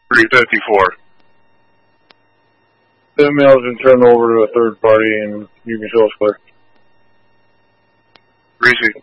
354. The mail's been turned over to a third party and you can show us clear. 360.